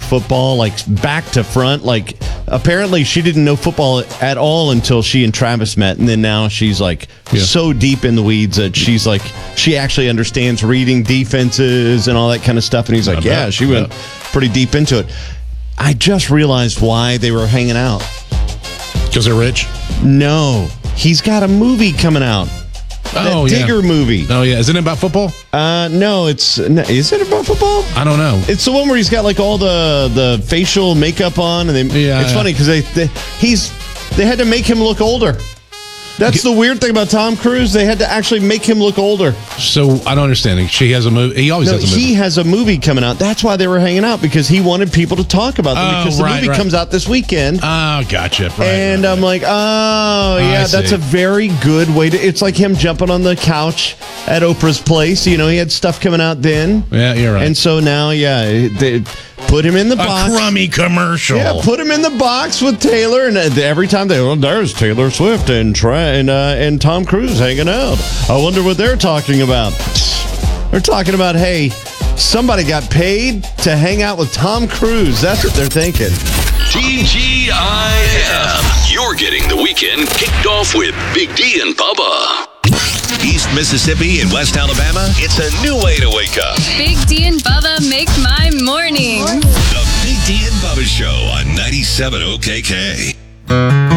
football, like back to front. Like apparently she didn't know football at all until she and Travis met, and then now she's like so deep in the weeds that she's like she actually understands reading defenses and all that kind of stuff. And he's like, she went pretty deep into it. I just realized why they were hanging out. Because they're rich? No, he's got a movie coming out. Digger movie. Oh, yeah. Isn't it about football? No, is it about football? I don't know. It's the one where he's got like all the facial makeup on, and it's funny because they had to make him look older. That's the weird thing about Tom Cruise. They had to actually make him look older. So I don't understand. She has a movie. He always has a movie. He has a movie coming out. That's why they were hanging out, because he wanted people to talk about them, because the movie comes out this weekend. Oh, gotcha. I'm like, that's a very good way to. It's like him jumping on the couch at Oprah's place. You know, he had stuff coming out then. Yeah, you're right. And so now, they put him in the box. A crummy commercial. Yeah, put him in the box with Taylor, and every time there's Taylor Swift and Tom Cruise hanging out. I wonder what they're talking about. They're talking about, hey, somebody got paid to hang out with Tom Cruise. That's what they're thinking. TGIF. You're getting the weekend kicked off with Big D and Bubba. East Mississippi and West Alabama, it's a new way to wake up. Big D and Bubba make my morning. The Big D and Bubba Show on 97 OKK.